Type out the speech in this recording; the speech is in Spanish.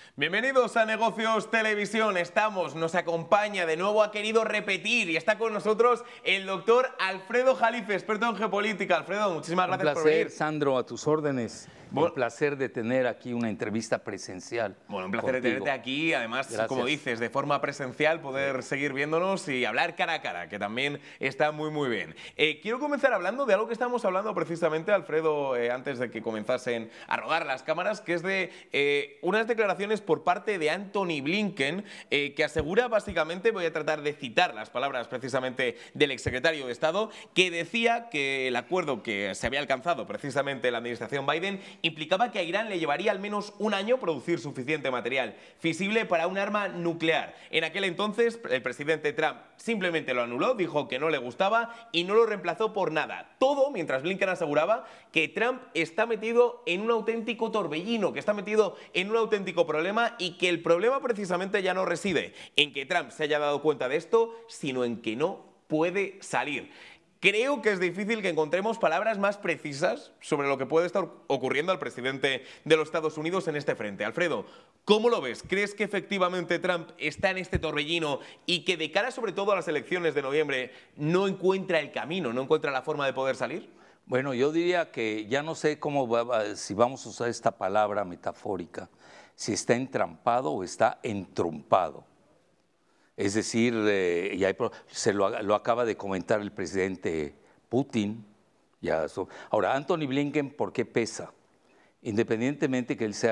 Bienvenidos a Negocios Televisión. Nos acompaña, de nuevo ha querido repetir y está con nosotros el doctor Alfredo Jalife, experto en geopolítica. Alfredo, muchísimas gracias por venir. Un placer, Sandro, a tus órdenes. Un placer de tener aquí una entrevista presencial. Bueno, un placer de tenerte aquí. Además, gracias. Como dices, de forma presencial, poder seguir viéndonos y hablar cara a cara, que también está muy bien. Quiero comenzar hablando de algo que estábamos hablando precisamente, Alfredo, antes de que comenzasen a rodar las cámaras, que es de unas declaraciones por parte de Antony Blinken, que asegura básicamente, voy a tratar de citar las palabras precisamente del exsecretario de Estado, que decía que el acuerdo que se había alcanzado precisamente en la administración Biden implicaba que a Irán le llevaría al menos un año producir suficiente material fisible para un arma nuclear. En aquel entonces, el presidente Trump simplemente lo anuló, dijo que no le gustaba y no lo reemplazó por nada. Todo mientras Blinken aseguraba que Trump está metido en un auténtico torbellino, que está metido en un auténtico problema y que el problema precisamente ya no reside en que Trump se haya dado cuenta de esto, sino en que no puede salir. Creo que es difícil que encontremos palabras más precisas sobre lo que puede estar ocurriendo al presidente de los Estados Unidos en este frente. Alfredo, ¿cómo lo ves? ¿Crees que efectivamente Trump está en este torbellino y que de cara sobre todo a las elecciones de noviembre no encuentra el camino, no encuentra la forma de poder salir? Bueno, yo diría que ya no sé si vamos a usar esta palabra metafórica, si está entrampado o está entrumpado. Es decir, lo acaba de comentar el presidente Putin. Ahora, Antony Blinken, ¿por qué pesa? Independientemente que él sea